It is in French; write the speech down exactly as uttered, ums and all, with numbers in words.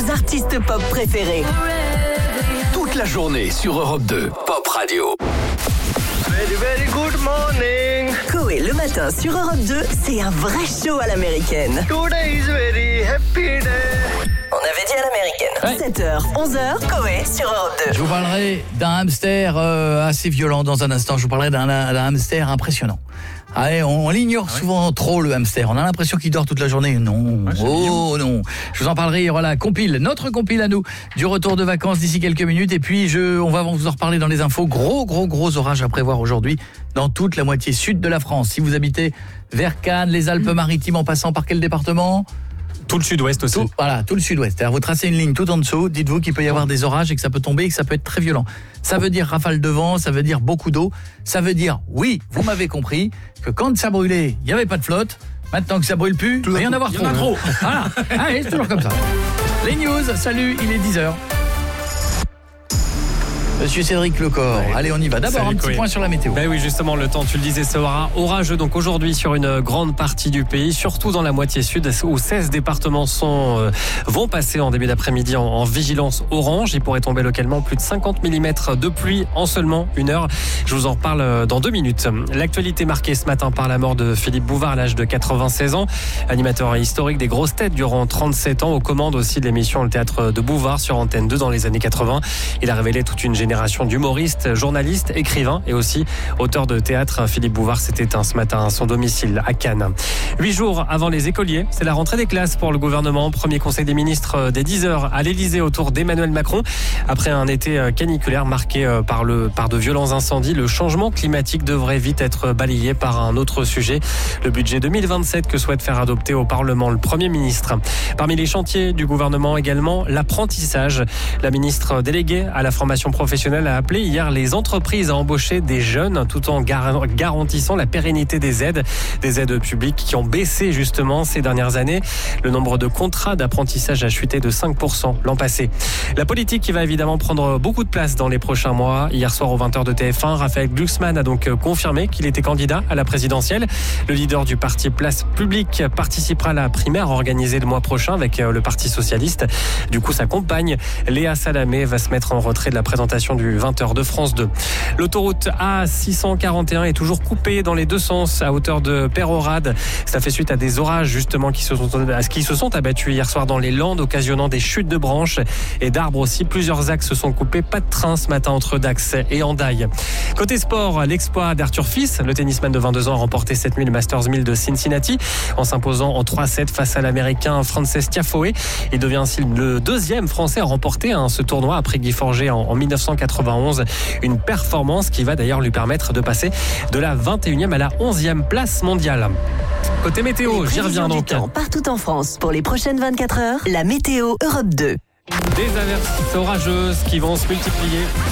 vos artistes pop préférés. Toute la journée sur Europe deux, Pop Radio. Very, very good morning. Coé le matin sur Europe deux, c'est un vrai show à l'américaine. Today is very happy day. On avait dit à l'américaine. Ouais. sept heures, onze heures, Coé sur Europe deux. Je vous parlerai d'un hamster euh, assez violent dans un instant. Je vous parlerai d'un, d'un hamster impressionnant. Allez, on, on l'ignore ah ouais. souvent trop, le hamster. On a l'impression qu'il dort toute la journée. Non, ah, oh non. Je vous en parlerai, voilà, compile, notre compile à nous, du retour de vacances d'ici quelques minutes. Et puis, je, on va vous en reparler dans les infos. Gros, gros, gros orages à prévoir aujourd'hui dans toute la moitié sud de la France. Si vous habitez vers Cannes, les Alpes-Maritimes, en passant par quel département ? Tout le sud-ouest aussi. Tout, voilà, tout le sud-ouest. Alors vous tracez une ligne tout en dessous, dites-vous qu'il peut y avoir des orages et que ça peut tomber et que ça peut être très violent. Ça veut dire rafale de vent, ça veut dire beaucoup d'eau, ça veut dire, oui, vous m'avez compris, que quand ça brûlait, il n'y avait pas de flotte. Maintenant que ça brûle plus, il va y en avoir trop. trop. Voilà, allez, c'est toujours comme ça. Les news, salut, il est dix heures. Monsieur Cédric Lecor, ouais. Allez on y va. D'abord Salut, un petit Coé. point sur la météo. Ben oui, justement, le temps, tu le disais, sera orageux donc aujourd'hui sur une grande partie du pays, surtout dans la moitié sud où seize départements sont, euh, vont passer en début d'après-midi en, en vigilance orange. Il pourrait tomber localement plus de cinquante millimètres de pluie en seulement une heure. Je vous en reparle dans deux minutes. L'actualité marquée ce matin par la mort de Philippe Bouvard à l'âge de quatre-vingt-seize ans, animateur historique des grosses têtes durant trente-sept ans, aux commandes aussi de l'émission Le Théâtre de Bouvard sur Antenne deux dans les années quatre-vingts. Il a révélé toute une génération d'humoristes, journalistes, écrivains et aussi auteur de théâtre. Philippe Bouvard s'est éteint ce matin à son domicile à Cannes. Huit jours avant les écoliers, c'est la rentrée des classes pour le gouvernement. Premier conseil des ministres dès dix heures à l'Elysée autour d'Emmanuel Macron. Après un été caniculaire marqué par, le, par de violents incendies, le changement climatique devrait vite être balayé par un autre sujet, le budget deux mille vingt-sept que souhaite faire adopter au Parlement le Premier ministre. Parmi les chantiers du gouvernement également, l'apprentissage. La ministre déléguée à la formation professionnelle a appelé hier les entreprises à embaucher des jeunes tout en gar- garantissant la pérennité des aides, des aides publiques qui ont baissé justement ces dernières années. Le nombre de contrats d'apprentissage a chuté de cinq pour cent l'an passé. La politique qui va évidemment prendre beaucoup de place dans les prochains mois. Hier soir aux vingt heures de T F un, Raphaël Glucksmann a donc confirmé qu'il était candidat à la présidentielle. Le leader du parti Place Publique participera à la primaire organisée le mois prochain avec le Parti Socialiste. Du coup, sa compagne, Léa Salamé, va se mettre en retrait de la présentation du vingt heures de France deux. L'autoroute A six cent quarante et un est toujours coupée dans les deux sens à hauteur de Peyrehorade. Ça fait suite à des orages justement qui se sont, qui se sont abattus hier soir dans les Landes, occasionnant des chutes de branches et d'arbres aussi. Plusieurs axes se sont coupés. Pas de train ce matin entre Dax et Hendaye. Côté sport, l'exploit d'Arthur Fils, le tennisman de vingt-deux ans, a remporté cette nuit le Masters mille de Cincinnati en s'imposant en trois sept face à l'Américain Frances Tiafoe. Il devient ainsi le deuxième Français à remporter hein, ce tournoi après Guy Forget en, en dix-neuf cent quatre-vingt-onze. Une performance qui va d'ailleurs lui permettre de passer de la vingt et unième à la onzième place mondiale. Côté météo, j'y reviens donc. Temps, partout en France, pour les prochaines vingt-quatre heures, la météo Europe deux. Des averses orageuses qui vont se multiplier.